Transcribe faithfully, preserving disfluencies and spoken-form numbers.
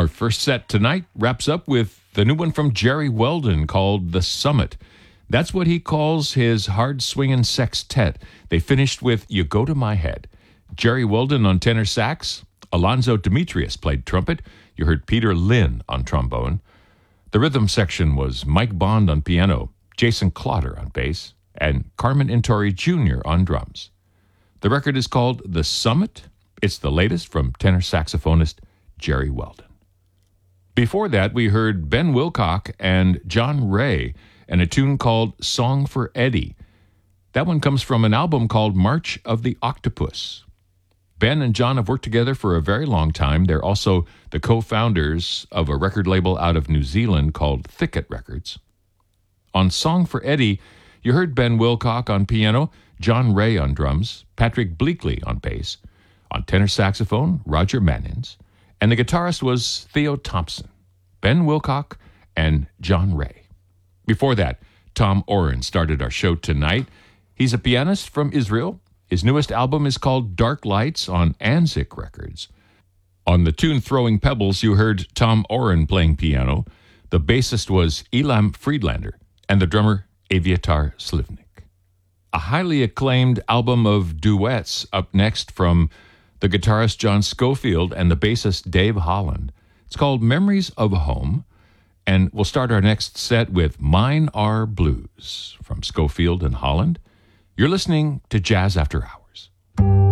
Our first set tonight wraps up with the new one from Jerry Weldon called The Summit. That's what he calls his hard-swinging sextet. They finished with You Go to My Head. Jerry Weldon on tenor sax. Alonzo Demetrius played trumpet. You heard Peter Lynn on trombone. The rhythm section was Mike Bond on piano, Jason Clotter on bass, and Carmen Intori Junior on drums. The record is called The Summit. It's the latest from tenor saxophonist Jerry Weldon. Before that, we heard Ben Wilcock and John Ray and a tune called Song for Eddie. That one comes from an album called March of the Octopus. Ben and John have worked together for a very long time. They're also the co-founders of a record label out of New Zealand called Thicket Records. On Song for Eddie, you heard Ben Wilcock on piano, John Ray on drums, Patrick Bleakley on bass, on tenor saxophone, Roger Mannins, and the guitarist was Theo Thompson, Ben Wilcock, and John Ray. Before that, Tom Oren started our show tonight. He's a pianist from Israel. His newest album is called Dark Lights on Anzik Records. On the tune Throwing Pebbles, you heard Tom Oren playing piano. The bassist was Elam Friedlander, and the drummer Aviatar Slivnik. A highly acclaimed album of duets up next from the guitarist John Schofield and the bassist Dave Holland. It's called Memories of Home, and we'll start our next set with Mine Are Blues from Schofield and Holland. You're listening to Jazz After Hours.